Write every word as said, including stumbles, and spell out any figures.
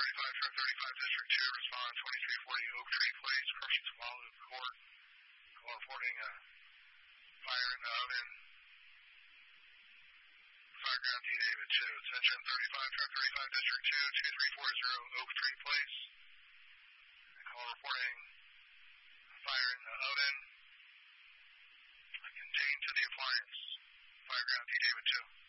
thirty-five from thirty-five District two, respond twenty-three forty Oak Tree Place, Pershing Swallow Court. Call reporting a fire in the oven. Fireground D David two, attention thirty-five from thirty-five District two, two three four zero Oak Tree Place. Call reporting a fire in the oven. Contained to the appliance. Fireground D David two.